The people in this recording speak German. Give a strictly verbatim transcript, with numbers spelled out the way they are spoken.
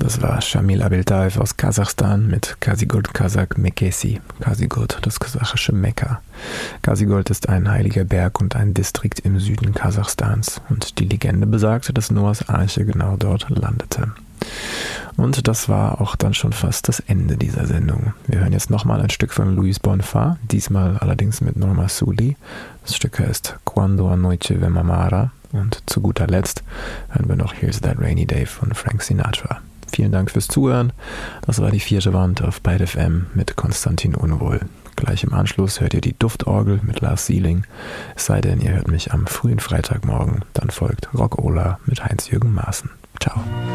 Das war Shamil Abeltaev aus Kasachstan mit Kazigurt Kazak Mekesi. Kazigurt, das kasachische Mekka. Kazigurt ist ein heiliger Berg und ein Distrikt im Süden Kasachstans. Und die Legende besagte, dass Noahs Arche genau dort landete. Und das war auch dann schon fast das Ende dieser Sendung. Wir hören jetzt nochmal ein Stück von Luis Bonfa, diesmal allerdings mit Norma Sully. Das Stück heißt Quando a Noche ve Mamara. Und zu guter Letzt hören wir noch Here's That Rainy Day von Frank Sinatra. Vielen Dank fürs Zuhören. Das war die vierte Wand auf Byte F M mit Konstantin Unwohl. Gleich im Anschluss hört ihr die Duftorgel mit Lars Sieling. Es sei denn, ihr hört mich am frühen Freitagmorgen. Dann folgt Rock Ola mit Heinz-Jürgen Maaßen. Ciao.